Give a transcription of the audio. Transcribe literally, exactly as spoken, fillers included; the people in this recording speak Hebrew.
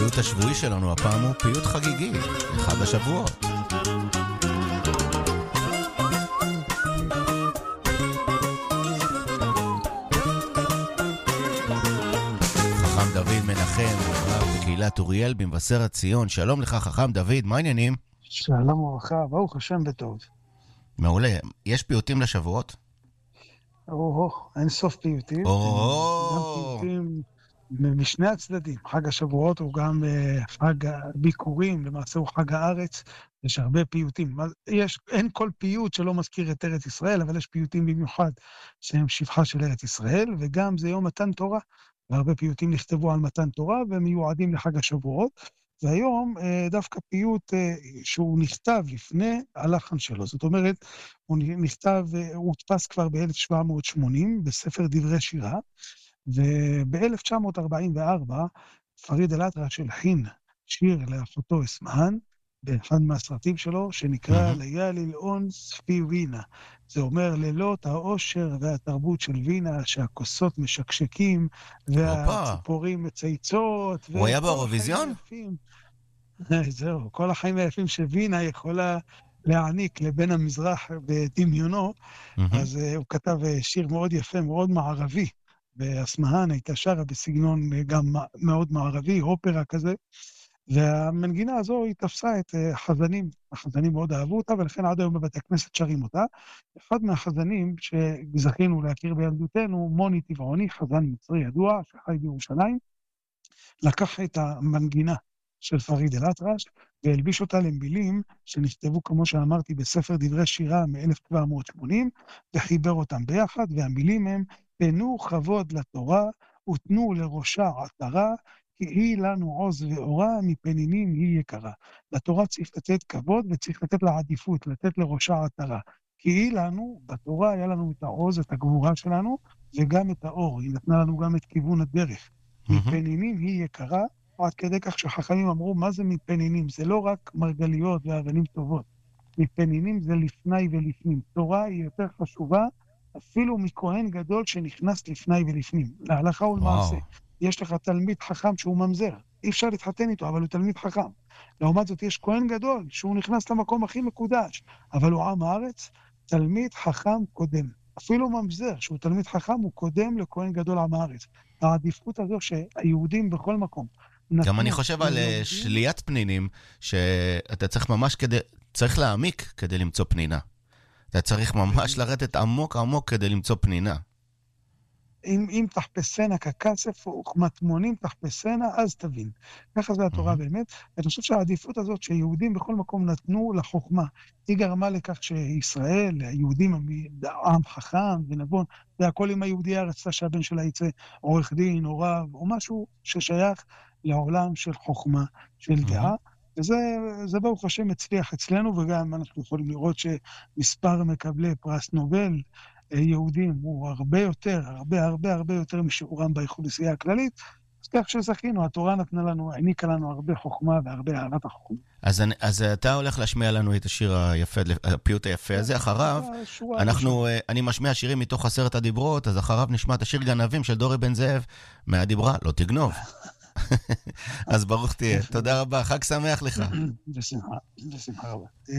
הפיוט השבועי שלנו הפעם הוא פיוט חגיגי, חג השבועות. חכם דוד מנחם, רב בקהילת אוריאל במבשרת ציון. שלום לך חכם דוד, מה העניינים? שלום וברכה, ברוך השם בטוב. מעולה. יש פיוטים לשבועות? או, אין סוף פיוטים. או, גם פיוטים משני הצדדים. חג השבועות הוא גם חג הביקורים, למעשה הוא חג הארץ. יש הרבה פיוטים. יש, אין כל פיוט שלא מזכיר את ארץ ישראל, אבל יש פיוטים במיוחד שהם שבחה של ארץ ישראל, וגם זה יום מתן תורה. והרבה פיוטים נכתבו על מתן תורה ומיועדים לחג השבועות. והיום דווקא פיוט שהוא נכתב לפני הלחן שלו. זאת אומרת, הוא נכתב, הוא הודפס כבר ב-אלף שבע מאות שמונים בספר דברי שירה, וב-אלף תשע מאות ארבעים וארבע פריד אל-אטרש הלחין שיר לאחותו אסמהאן, באחד מהסרטים שלו, שנקרא ליאלי אונס פי וינה. זה אומר לילות העושר והתרבות של וינה, שהכוסות משקשקים, והציפורים מצייצות. הוא היה באירוויזיון? זהו, כל החיים היפים שווינה יכולה להעניק לבן המזרח בדמיונו, אז הוא כתב שיר מאוד יפה, מאוד מערבי, ואסמהאן הייתה שרה בסגנון גם מאוד מערבי, אופרה כזה, והמנגינה הזו היא תפסה את חזנים, החזנים מאוד אהבו אותה, ולכן עד היום בבתי כנסת שרים אותה. אחד מהחזנים שזכינו להכיר בילדותנו, מוני טבעוני, חזן מצרי ידוע, שחי בירושלים, לקח את המנגינה של פריד אל-אטרש, והלביש אותה למילים שנכתבו, כמו שאמרתי, בספר דברי שירה מ-אלף שבע מאות שמונים, וחיבר אותם ביחד, והמילים הם, תנו כבוד לתורה, ותנו לראשה עטרה, כי היא לנו עוז ואורה, מפנינים היא יקרה. לתורה צריך לתת כבוד, וצריך לתת לה עדיפות, לתת לראשה עטרה. כי היא לנו, בתורה היה לנו את העוז, את הגבורה שלנו, וגם את האור. היא נתנה לנו גם את כיוון הדרך. מפנינים היא יקרה, עד כדי כך שחכמים אמרו, מה זה מפנינים? זה לא רק מרגליות ואבנים טובות. מפנינים זה לפני ולפנים. תורה היא יותר חשובה, אפילו מכהן גדול שנכנס לפני ולפנים. להלכה ולמעשה. יש לך תלמיד חכם שהוא ממזר. אי אפשר להתחתן איתו, אבל הוא תלמיד חכם. לעומת זאת, יש כהן גדול שהוא נכנס למקום הכי מקודש, אבל הוא עם הארץ, תלמיד חכם קודם. אפילו ממזר שהוא תלמיד חכם, הוא קודם לכהן גדול עם הארץ. העדיפות הזו שהיהודים בכל מקום, גם אני חושב על שליית פנינים, שאתה צריך ממש כדי, צריך להעמיק כדי למצוא פנינה. אתה צריך ממש לרדת עמוק עמוק כדי למצוא פנינה. אם, אם תחפשנה ככסף וכמטמונים תחפשנה, אז תבין. ככה זה התורה באמת. אני חושב שהעדיפות הזאת שיהודים בכל מקום נתנו לחוכמה, היא גרמה לכך שישראל, היהודים, עם חכם ונבון, והכל עם היהודי רצתה שהבן שלה יצא עורך דין או רב, או משהו ששייך לעולם של חוכמה, של דעה. וזה, זה ברוך השם הצליח אצלנו, וגם אנחנו יכולים לראות שמספר מקבלי פרס נובל, יהודים הוא הרבה יותר, הרבה הרבה הרבה יותר משיעורם באוכלוסייה הכללית, אז כך שזכינו, התורה נתנה לנו, העניקה לנו הרבה חוכמה והרבה אהבת החוכמה. אז, אז אתה הולך להשמיע לנו את השיר היפה, הפיוט היפה הזה, אחריו, אנחנו, אני משמיע שירים מתוך עשרת הדיברות, אז אחריו נשמע את השיר גנבים של דורי בן זאב, מהדיברה, לא תגנוב. אז ברוך תהיה, תודה רבה, חג שמח לך. בשמחה, בשמחה רבה.